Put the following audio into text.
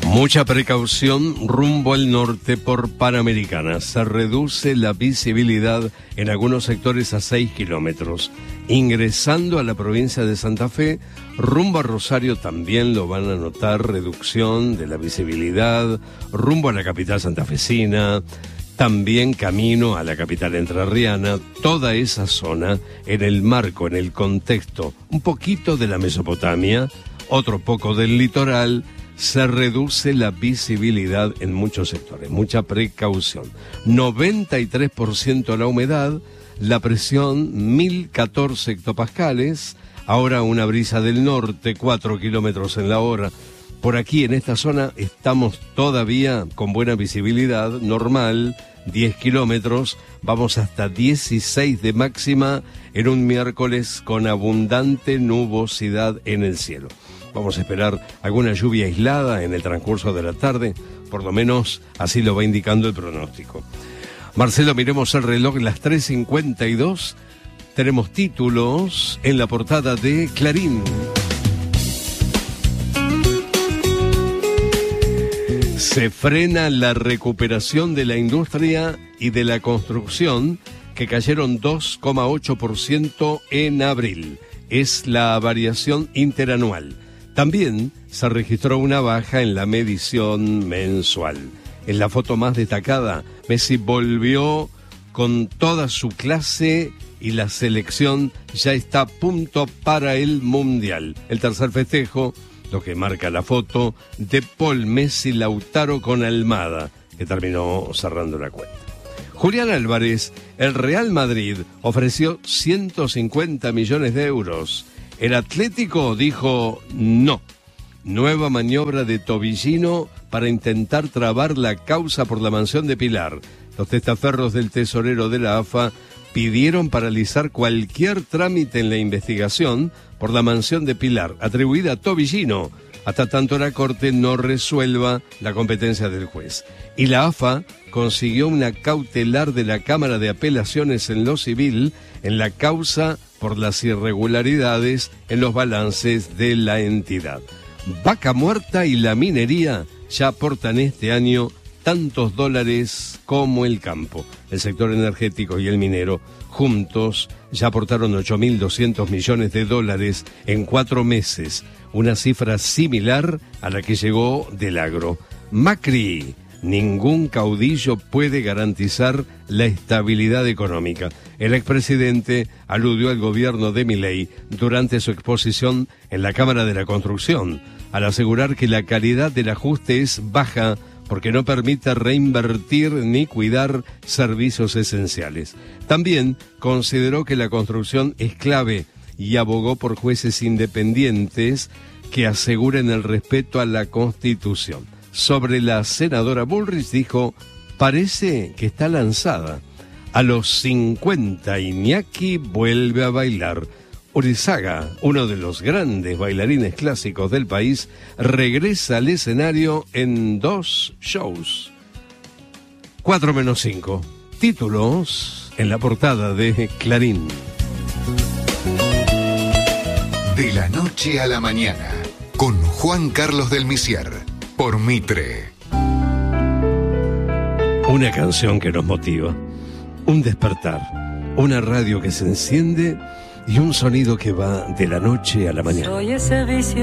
Mucha precaución rumbo al norte por Panamericana. Se reduce la visibilidad en algunos sectores a 6 kilómetros. Ingresando a la provincia de Santa Fe, rumbo a Rosario también lo van a notar, reducción de la visibilidad, rumbo a la capital santafesina, también camino a la capital entrerriana, toda esa zona en el marco, en el contexto, un poquito de la Mesopotamia, otro poco del litoral. Se reduce la visibilidad en muchos sectores, mucha precaución. 93% la humedad, la presión 1014 hectopascales, ahora una brisa del norte, 4 kilómetros en la hora. Por aquí en esta zona estamos todavía con buena visibilidad, normal, 10 kilómetros, vamos hasta 16 de máxima en un miércoles con abundante nubosidad en el cielo. Vamos a esperar alguna lluvia aislada en el transcurso de la tarde, por lo menos así lo va indicando el pronóstico. Marcelo, miremos el reloj, las 3:52, tenemos títulos en la portada de Clarín. Se frena la recuperación de la industria y de la construcción, que cayeron 2,8% en abril. Es la variación interanual. También se registró una baja en la medición mensual. En la foto más destacada, Messi volvió con toda su clase y la selección ya está a punto para el Mundial. El tercer festejo, lo que marca la foto de Paul Messi Lautaro con Almada, que terminó cerrando la cuenta. Julián Álvarez, el Real Madrid ofreció 150 millones de euros. El Atlético dijo no. Nueva maniobra de Tobillino para intentar trabar la causa por la mansión de Pilar. Los testaferros del tesorero de la AFA pidieron paralizar cualquier trámite en la investigación por la mansión de Pilar, atribuida a Tobillino, hasta tanto la Corte no resuelva la competencia del juez. Y la AFA consiguió una cautelar de la Cámara de Apelaciones en lo civil en la causa por las irregularidades en los balances de la entidad. Vaca Muerta y la minería ya aportan este año tantos dólares como el campo. El sector energético y el minero juntos ya aportaron 8.200 millones de dólares en 4 meses, una cifra similar a la que llegó del agro. Macri: ningún caudillo puede garantizar la estabilidad económica. El expresidente aludió al gobierno de Milei durante su exposición en la Cámara de la Construcción, al asegurar que la calidad del ajuste es baja porque no permite reinvertir ni cuidar servicios esenciales. También consideró que la construcción es clave y abogó por jueces independientes que aseguren el respeto a la Constitución. Sobre la senadora Bullrich dijo: parece que está lanzada. A los 50 Iñaki vuelve a bailar. Urizaga, uno de los grandes bailarines clásicos del país, regresa al escenario en 2 shows. 4:05. Títulos en la portada de Clarín. De la noche a la mañana, con Juan Carlos del Misier, por Mitre. Una canción que nos motiva, un despertar, una radio que se enciende y un sonido que va de la noche a la mañana. Soy ese vicio